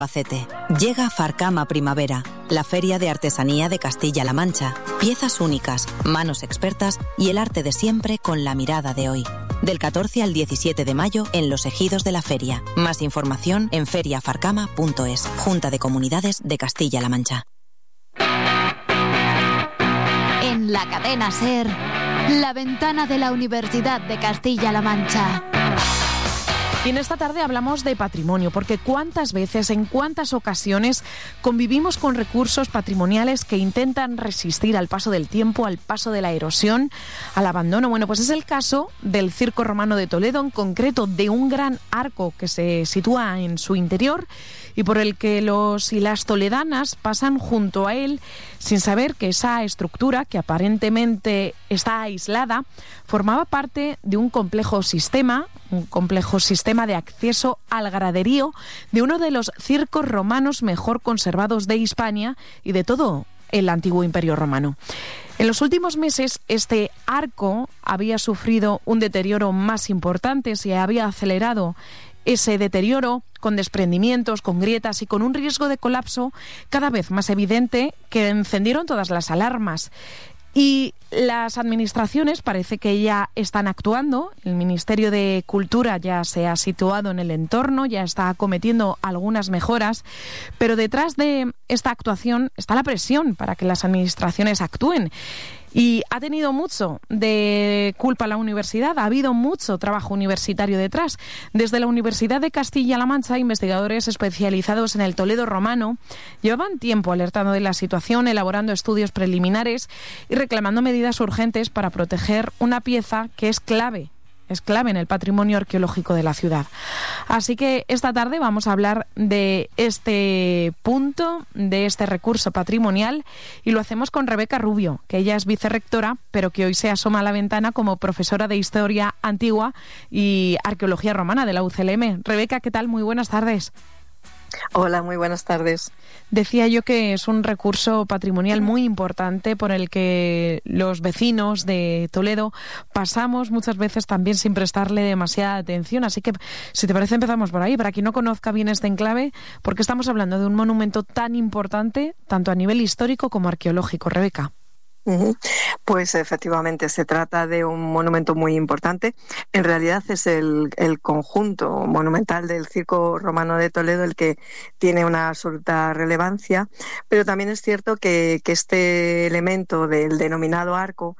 Albacete. Llega Farcama Primavera, la feria de artesanía de Castilla-La Mancha. Piezas únicas, manos expertas y el arte de siempre con la mirada de hoy. Del 14 al 17 de mayo en los ejidos de la feria. Más información en feriafarcama.es. Junta de Comunidades de Castilla-La Mancha. En la cadena SER, la ventana de la Universidad de Castilla-La Mancha. Y en esta tarde hablamos de patrimonio, porque cuántas veces, en cuántas ocasiones convivimos con recursos patrimoniales que intentan resistir al paso del tiempo, al paso de la erosión, al abandono. Bueno, pues es el caso del Circo Romano de Toledo, en concreto de un gran arco que se sitúa en su interior y por el que los y las toledanas pasan junto a él sin saber que esa estructura, que aparentemente está aislada, formaba parte de un complejo sistema de acceso al graderío de uno de los circos romanos mejor conservados de Hispania y de todo el antiguo Imperio Romano. En los últimos meses, este arco había sufrido un deterioro más importante, se había acelerado ese deterioro con desprendimientos, con grietas y con un riesgo de colapso cada vez más evidente que encendieron todas las alarmas. Y las administraciones parece que ya están actuando. El Ministerio de Cultura ya se ha situado en el entorno, ya está acometiendo algunas mejoras, pero detrás de esta actuación está la presión para que las administraciones actúen. Y ha tenido mucho de culpa la universidad, ha habido mucho trabajo universitario detrás. Desde la Universidad de Castilla-La Mancha, investigadores especializados en el Toledo romano llevaban tiempo alertando de la situación, elaborando estudios preliminares y reclamando medidas urgentes para proteger una pieza que es clave en el patrimonio arqueológico de la ciudad. Así que esta tarde vamos a hablar de este punto, de este recurso patrimonial, y lo hacemos con Rebeca Rubio, que ella es vicerrectora, pero que hoy se asoma a la ventana como profesora de Historia Antigua y Arqueología Romana de la UCLM. Rebeca, ¿qué tal? Muy buenas tardes. Hola, muy buenas tardes. Decía yo que es un recurso patrimonial muy importante por el que los vecinos de Toledo pasamos muchas veces también sin prestarle demasiada atención. Así que, si te parece, empezamos por ahí. Para quien no conozca bien este enclave, porque estamos hablando de un monumento tan importante, tanto a nivel histórico como arqueológico. Rebeca. Pues efectivamente se trata de un monumento muy importante. En realidad es el conjunto monumental del Circo Romano de Toledo el que tiene una absoluta relevancia, pero también es cierto que este elemento del denominado arco,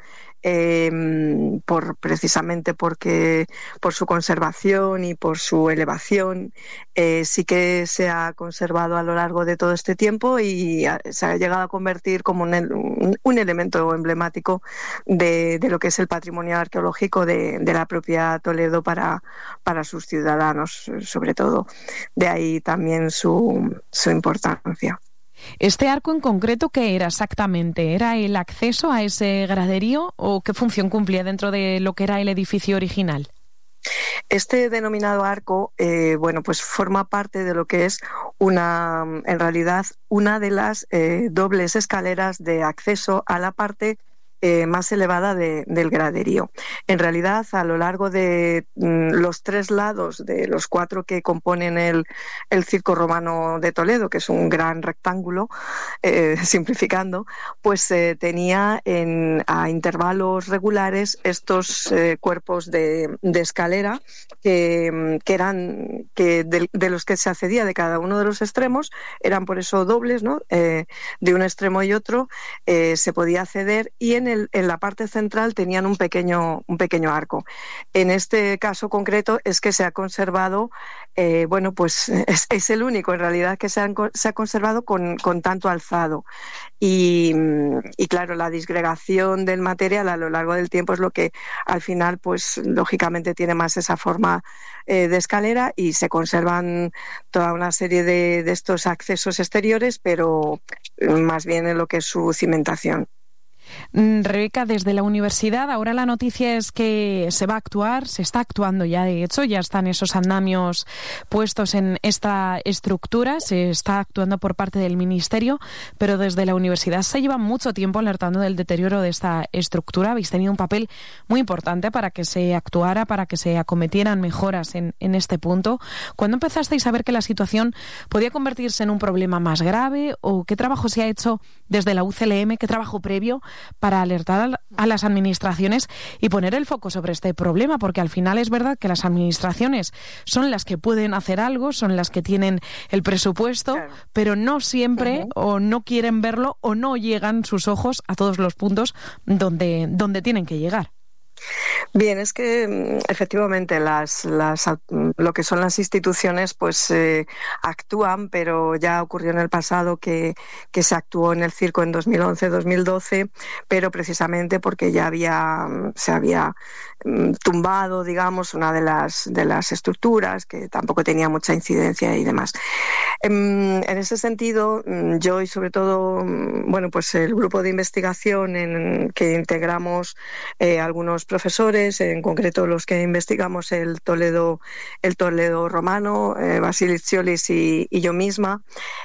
precisamente porque por su conservación y por su elevación, sí que se ha conservado a lo largo de todo este tiempo y se ha llegado a convertir como un elemento emblemático de lo que es el patrimonio arqueológico de la propia Toledo para sus ciudadanos, sobre todo. De ahí también su importancia. ¿Este arco en concreto qué era exactamente? ¿Era el acceso a ese graderío o qué función cumplía dentro de lo que era el edificio original? Este denominado arco, pues forma parte de lo que es en realidad una de las dobles escaleras de acceso a la parte más elevada del graderío. En realidad, a lo largo de los 3 lados de los 4 que componen el Circo Romano de Toledo, que es un gran rectángulo, simplificando, pues tenía a intervalos regulares estos cuerpos de escalera que eran de los que se accedía de cada uno de los extremos, eran por eso dobles, ¿no? De un extremo y otro se podía acceder, y en la parte central tenían un pequeño arco. En este caso concreto es que se ha conservado, pues es el único en realidad que se ha conservado con tanto alzado. Y claro, la disgregación del material a lo largo del tiempo es lo que al final, pues lógicamente tiene más esa forma de escalera, y se conservan toda una serie de estos accesos exteriores, pero más bien en lo que es su cimentación. Rebeca, desde la universidad, ahora la noticia es que se va a actuar, se está actuando ya, de hecho, ya están esos andamios puestos en esta estructura, se está actuando por parte del Ministerio, pero desde la universidad se lleva mucho tiempo alertando del deterioro de esta estructura. Habéis tenido un papel muy importante para que se actuara, para que se acometieran mejoras en este punto. ¿Cuándo empezasteis a ver que la situación podía convertirse en un problema más grave, o qué trabajo se ha hecho desde la UCLM, qué trabajo previo para alertar a las administraciones y poner el foco sobre este problema? Porque al final es verdad que las administraciones son las que pueden hacer algo, son las que tienen el presupuesto, claro, pero no siempre o no quieren verlo o no llegan sus ojos a todos los puntos donde tienen que llegar. Bien, es que efectivamente lo que son las instituciones pues actúan, pero ya ocurrió en el pasado que se actuó en el circo en 2011-2012, pero precisamente porque ya se había tumbado, digamos, una de las estructuras que tampoco tenía mucha incidencia y demás. En ese sentido, yo y sobre todo, bueno, pues el grupo de investigación en que integramos algunos profesores, en concreto los que investigamos el Toledo romano, Vasilis Tziolis y yo misma,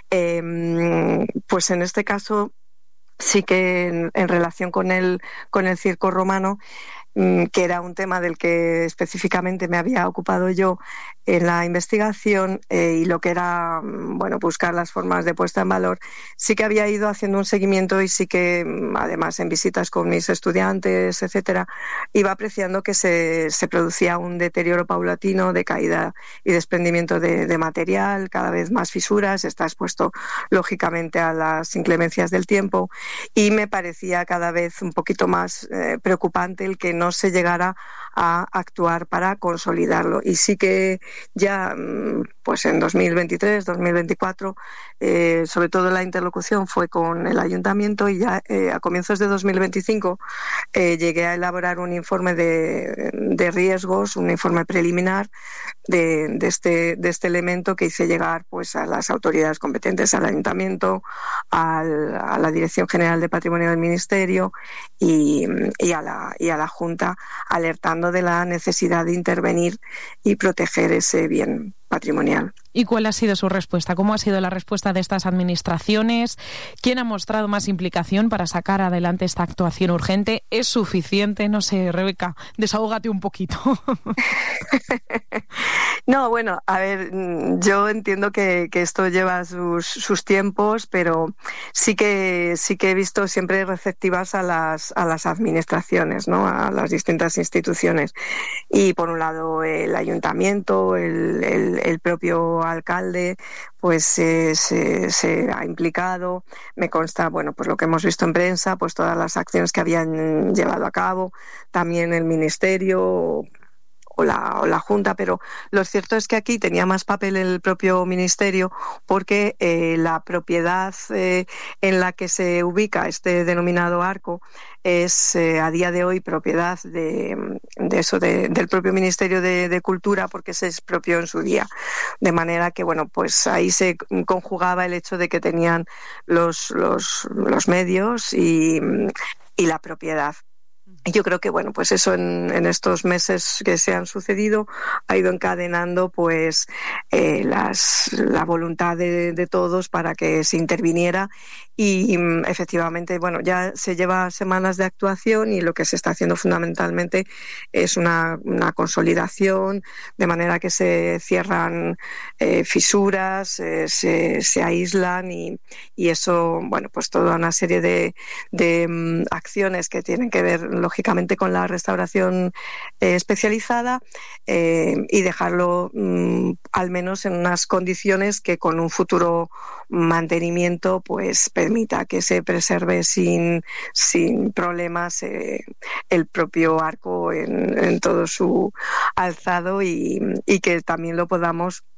pues en este caso sí que en relación con el circo romano, que era un tema del que específicamente me había ocupado yo en la investigación, y lo que era, bueno, buscar las formas de puesta en valor, sí que había ido haciendo un seguimiento y sí que, además, en visitas con mis estudiantes, etcétera, iba apreciando que se producía un deterioro paulatino de caída y desprendimiento de material, cada vez más fisuras, está expuesto lógicamente a las inclemencias del tiempo, y me parecía cada vez un poquito más preocupante el que no se llegara a actuar para consolidarlo. Y sí que ya pues en 2023, 2024, sobre todo la interlocución fue con el ayuntamiento, y ya a comienzos de 2025 llegué a elaborar un informe de riesgos, un informe preliminar de este elemento, que hice llegar pues a las autoridades competentes, al ayuntamiento, a la Dirección General de Patrimonio del Ministerio y a la Junta, alertando de la necesidad de intervenir y proteger ese bien patrimonial. ¿Y cuál ha sido su respuesta? ¿Cómo ha sido la respuesta de estas administraciones? ¿Quién ha mostrado más implicación para sacar adelante esta actuación urgente? ¿Es suficiente? No sé, Rebeca, desahógate un poquito. No, bueno, a ver, yo entiendo que esto lleva sus tiempos, pero sí que he visto siempre receptivas a las administraciones, ¿no? A las distintas instituciones. Y por un lado el ayuntamiento, el propio alcalde, pues se ha implicado. Me consta, bueno, pues lo que hemos visto en prensa, pues todas las acciones que habían llevado a cabo, también el ministerio o la Junta, pero lo cierto es que aquí tenía más papel el propio ministerio, porque la propiedad en la que se ubica este denominado arco es a día de hoy propiedad del propio Ministerio de Cultura, porque se expropió en su día, de manera que, bueno, pues ahí se conjugaba el hecho de que tenían los medios y la propiedad. Yo creo que, bueno, pues eso en estos meses que se han sucedido ha ido encadenando pues la voluntad de todos para que se interviniera, y efectivamente, bueno, ya se lleva semanas de actuación, y lo que se está haciendo fundamentalmente es una consolidación, de manera que se cierran fisuras, se aíslan, y eso, bueno, pues toda una serie de acciones que tienen que ver lógicamente con la restauración especializada, y dejarlo al menos en unas condiciones que con un futuro mantenimiento pues permita que se preserve sin problemas el propio arco en todo su alzado, y que también lo podamos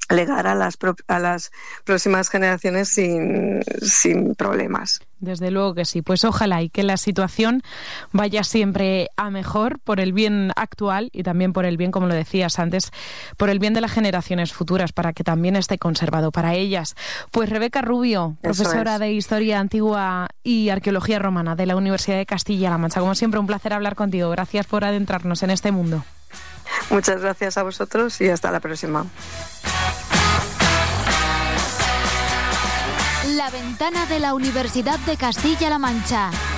legar a las próximas generaciones sin problemas. Desde luego que sí. Pues ojalá y que la situación vaya siempre a mejor por el bien actual y también por el bien, como lo decías antes, por el bien de las generaciones futuras, para que también esté conservado para ellas. Pues Rebeca Rubio, profesora de Historia Antigua y Arqueología Romana de la Universidad de Castilla-La Mancha. Como siempre, un placer hablar contigo. Gracias por adentrarnos en este mundo. Muchas gracias a vosotros y hasta la próxima. La ventana de la Universidad de Castilla-La Mancha.